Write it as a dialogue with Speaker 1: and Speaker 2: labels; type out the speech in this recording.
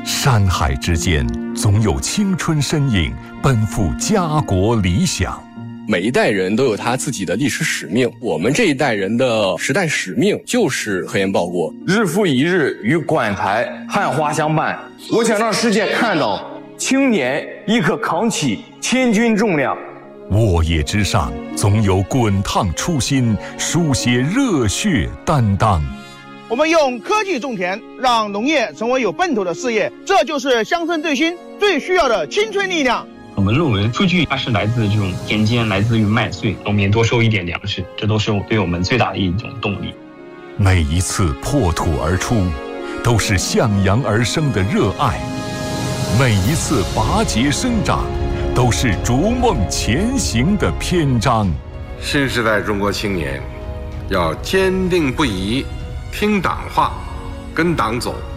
Speaker 1: 山海之间，总有青春身影奔赴家国理想。
Speaker 2: 每一代人都有他自己的历史使命，我们这一代人的时代使命就是核研报国。
Speaker 3: 日复一日与管台汉花相伴，我想让世界看到青年亦可扛起千钧重量。
Speaker 1: 沃野之上，总有滚烫初心，书写热血担当。
Speaker 4: 我们用科技种田，让农业成为有奔头的事业，这就是乡村振兴最需要的青春力量。
Speaker 5: 我们论文数据它是来自这种田间，来自于麦穗，农民多收一点粮食，这都是对我们最大的一种动力。
Speaker 1: 每一次破土而出，都是向阳而生的热爱；每一次拔节生长，都是逐梦前行的篇章。
Speaker 6: 新时代中国青年要坚定不移，听党话，跟党走。